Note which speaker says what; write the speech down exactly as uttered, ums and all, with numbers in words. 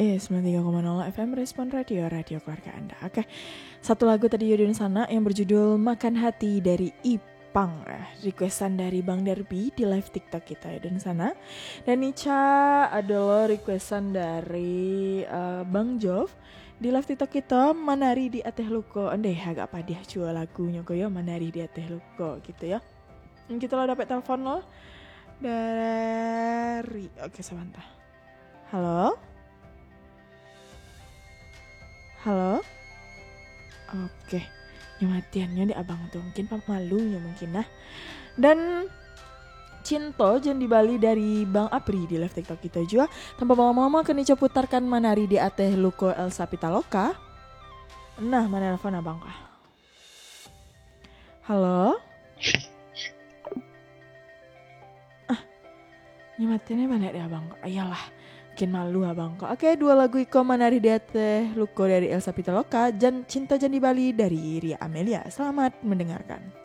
Speaker 1: Eh, sembilan puluh tiga koma nol F M Respon Radio, radio keluarga Anda. Oke, satu lagu tadi Yudin sana yang berjudul Makan Hati dari Ipang. Requestan dari Bang Derby di live TikTok kita Yudin sana. Dan Nica adalah requestan dari uh, Bang Jov di live TikTok kita, Manari di Ateh Luko. Andai agak padiah cua lagunya koyo Manari di Ateh Luko gitu ya. Dan kita lo dapet telepon lo dari, oke sebentar. Halo? Halo? Oke, nyematiannya di abang tuh mungkin malunya mungkin nah. Dan Cinto Jen di Bali dari Bang Apri di live TikTok kita juga. Tanpa lama-lama akan Ica putarkan Manari di Ateh Luko Elsa Pitaloka. Nah, mana telepon abang kah? Halo? Ah, nyematiannya mana di abang kah? Ayalah. Makin malu abang kok. Oke, dua lagu Iko Manari di Ateh Luko dari Elsa Pitaloka dan Cinta Jen di Bali dari Ria Amelia. Selamat mendengarkan.